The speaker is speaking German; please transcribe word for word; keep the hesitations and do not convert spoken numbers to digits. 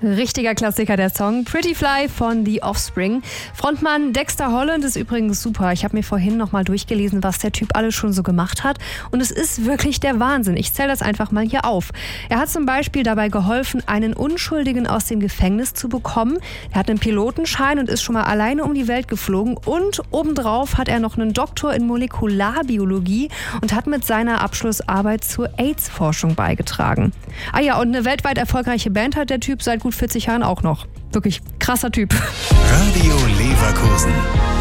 Richtiger Klassiker, der Song Pretty Fly von The Offspring. Frontmann Dexter Holland ist übrigens super. Ich habe mir vorhin noch mal durchgelesen, was der Typ alles schon so gemacht hat. Und es ist wirklich der Wahnsinn. Ich zähle das einfach mal hier auf. Er hat zum Beispiel dabei geholfen, einen Unschuldigen aus dem Gefängnis zu bekommen. Er hat einen Pilotenschein und ist schon mal alleine um die Welt geflogen. Und obendrauf hat er noch einen Doktor in Molekularbiologie und hat mit seiner Abschlussarbeit zur AIDS-Forschung beigetragen. Ah ja, und eine weltweit erfolgreiche Band hat der Typ seit gut vierzig Jahren auch noch. Wirklich krasser Typ. Radio Leverkusen.